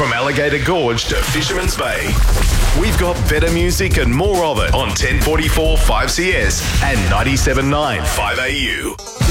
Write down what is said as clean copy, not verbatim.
From Alligator Gorge to Fisherman's Bay, we've got better music and more of it on 1044 5CS and 97.9 5AU.